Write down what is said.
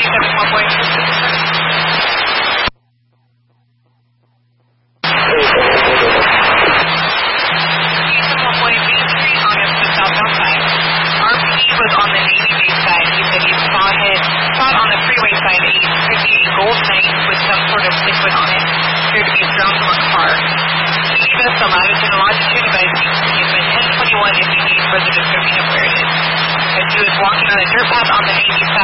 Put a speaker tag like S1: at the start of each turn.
S1: Walking on a dirt path on the Navy side.